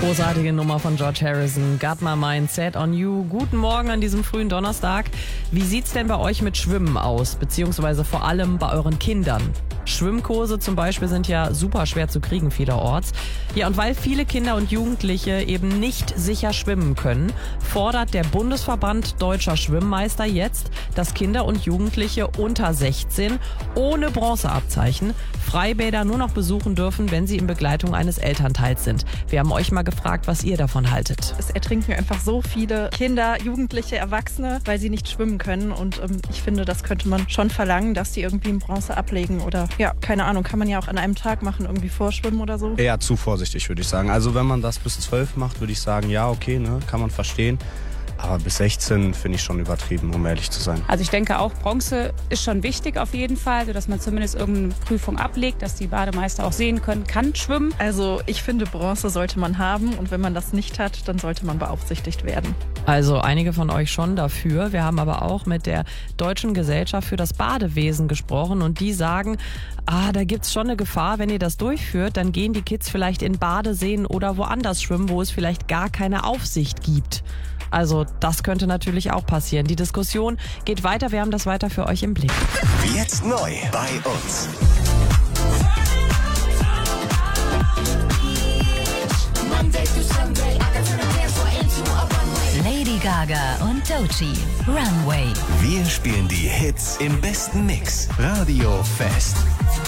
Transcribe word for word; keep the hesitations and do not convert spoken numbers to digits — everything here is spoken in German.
Großartige Nummer von George Harrison. Got my mind set on you. Guten Morgen an diesem frühen Donnerstag. Wie sieht's denn bei euch mit Schwimmen aus? Beziehungsweise vor allem bei euren Kindern? Schwimmkurse zum Beispiel sind ja super schwer zu kriegen vielerorts. Ja, und weil viele Kinder und Jugendliche eben nicht sicher schwimmen können, fordert der Bundesverband Deutscher Schwimmmeister jetzt, dass Kinder und Jugendliche unter sechzehn ohne Bronzeabzeichen Freibäder nur noch besuchen dürfen, wenn sie in Begleitung eines Elternteils sind. Wir haben euch mal gefragt, was ihr davon haltet. Es ertrinken einfach so viele Kinder, Jugendliche, Erwachsene, weil sie nicht schwimmen können. Und ähm, ich finde, das könnte man schon verlangen, dass die irgendwie in Bronze ablegen oder ja, keine Ahnung, kann man ja auch an einem Tag machen, irgendwie vorschwimmen oder so. Eher zu vorsichtig, würde ich sagen. Also wenn man das bis zwölf macht, würde ich sagen, ja, okay, ne, kann man verstehen. Aber bis sechzehn finde ich schon übertrieben, um ehrlich zu sein. Also ich denke auch, Bronze ist schon wichtig auf jeden Fall, sodass man zumindest irgendeine Prüfung ablegt, dass die Bademeister auch sehen können, kann schwimmen. Also ich finde, Bronze sollte man haben und wenn man das nicht hat, dann sollte man beaufsichtigt werden. Also einige von euch schon dafür. Wir haben aber auch mit der Deutschen Gesellschaft für das Badewesen gesprochen und die sagen, ah, da gibt's schon eine Gefahr, wenn ihr das durchführt, dann gehen die Kids vielleicht in Badeseen oder woanders schwimmen, wo es vielleicht gar keine Aufsicht gibt. Also das könnte natürlich auch passieren. Die Diskussion geht weiter, wir haben das weiter für euch im Blick. Jetzt neu bei uns. Lady Gaga und Doechii, Runway. Wir spielen die Hits im besten Mix. Radio Fest.